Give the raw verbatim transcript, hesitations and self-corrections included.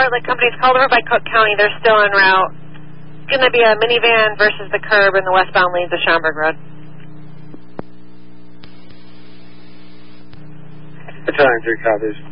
the company's called over by Cook County. They're still en route. It's going to be a minivan versus the curb in the westbound lanes of Schaumburg Road. Battalion three copies.